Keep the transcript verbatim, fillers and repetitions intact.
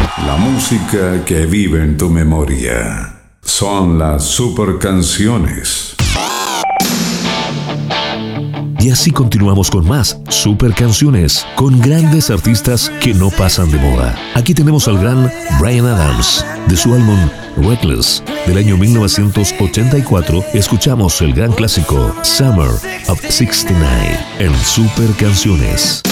La música que vive en tu memoria. Son las super canciones. Y así continuamos con más super canciones, con grandes artistas que no pasan de moda. Aquí tenemos al gran Bryan Adams. De su álbum Reckless del año mil novecientos ochenta y cuatro, escuchamos el gran clásico Summer of sesenta y nueve en Super Canciones.